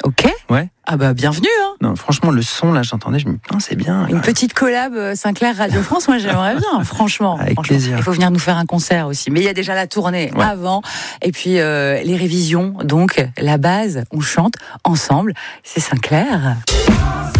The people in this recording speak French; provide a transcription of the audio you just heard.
Ok. Ouais. Ah bah bienvenue. Hein. Non, franchement, le son, là, j'entendais, je me dis, putain, c'est bien. Une petite collab Sinclair Radio France, moi j'aimerais bien, franchement. Avec plaisir. Il faut venir nous faire un concert aussi. Mais il y a déjà la tournée avant, et puis les révisions. Donc la base, on chante ensemble. C'est Sinclair.